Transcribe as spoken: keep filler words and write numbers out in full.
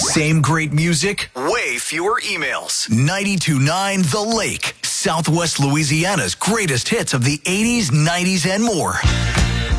Same great music, way fewer emails. ninety-two point nine The Lake, Southwest Louisiana's greatest hits of the eighties, nineties, and more.